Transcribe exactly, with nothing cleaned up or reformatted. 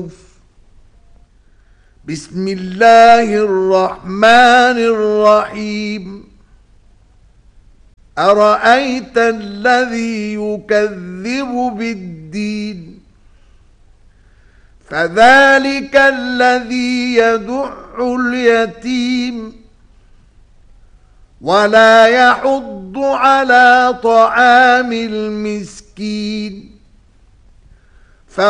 بسم الله الرحمن الرحيم أرأيت الذي يكذب بالدين فذلك الذي يدع اليتيم ولا يحض على طعام المسكين